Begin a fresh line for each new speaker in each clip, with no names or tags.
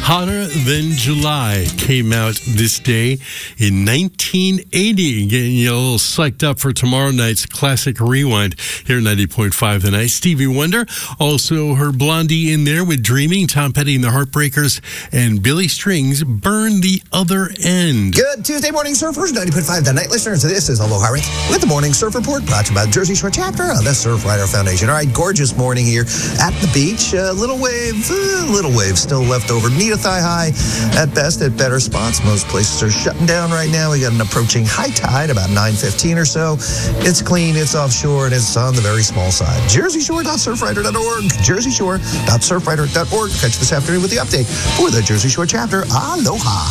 Hotter Than July came out this day in 1980. Getting you a little psyched up for tomorrow night's classic rewind here at 90.5 The Night. Stevie Wonder, also her Blondie in there with Dreaming, Tom Petty and the Heartbreakers, and Billy Strings, Burn the Other End.
Good Tuesday morning, surfers. 90.5 The Night listeners. This is Aloha Rinks with the Morning Surf Report, brought to you by the Jersey Shore chapter of the Surfrider Foundation. All right, gorgeous morning here at the beach. Little wave still left over. Need a thigh high at best at better spots. Most places are shutting down right now. We got an approaching high tide about 9:15 or so. It's clean, it's offshore, and it's on the very small side. JerseyShore.surfrider.org. JerseyShore.surfrider.org. Catch this afternoon with the update for the Jersey Shore chapter. Aloha.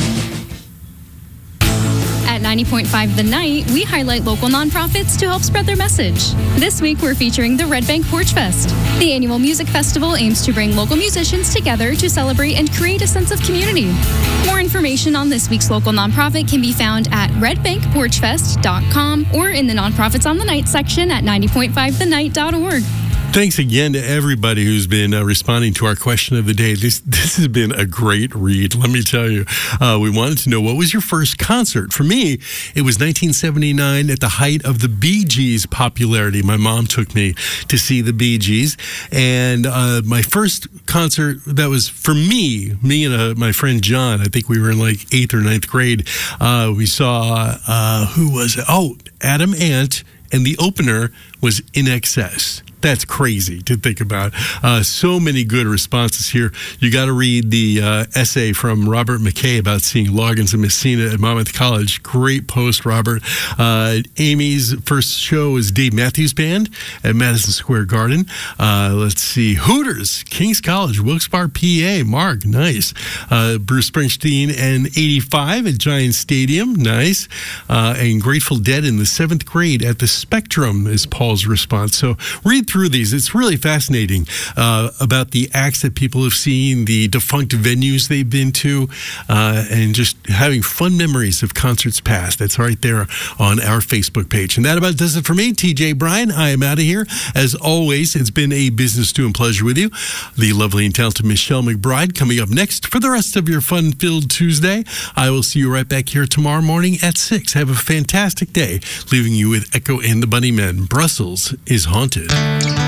At 90.5 The Night, we highlight local nonprofits to help spread their message. This week, we're featuring the Red Bank Porch Fest. The annual music festival aims to bring local musicians together to celebrate and create a sense of community. More information on this week's local nonprofit can be found at redbankporchfest.com or in the Nonprofits on the Night section at 90.5thenight.org.
Thanks again to everybody who's been responding to our question of the day. This has been a great read, let me tell you. We wanted to know, what was your first concert? For me, it was 1979 at the height of the Bee Gees' popularity. My mom took me to see the Bee Gees. And my first concert that was for me and my friend John, I think we were in like 8th or 9th grade. We saw, who was it? Oh, Adam Ant, and the opener was In Excess. That's crazy to think about. So many good responses here. You got to read the essay from Robert McKay about seeing Loggins and Messina at Monmouth College. Great post, Robert. Amy's first show was Dave Matthews Band at Madison Square Garden. Let's see. Hooters, King's College, Wilkes-Barre, PA. Mark, nice. Bruce Springsteen and 85 at Giant Stadium. Nice. And Grateful Dead in the 7th grade at the Spectrum is Paul's response. So read through these. It's really fascinating about the acts that people have seen, the defunct venues they've been to, and just having fun memories of concerts past. That's right there on our Facebook page. And that about does it for me, TJ Bryan. I am out of here. As always, it's been a business to and pleasure with you. The lovely and talented Michelle McBride coming up next for the rest of your fun-filled Tuesday. I will see you right back here tomorrow morning at 6. Have a fantastic day, leaving you with Echo and the Bunnymen. Brussels is haunted.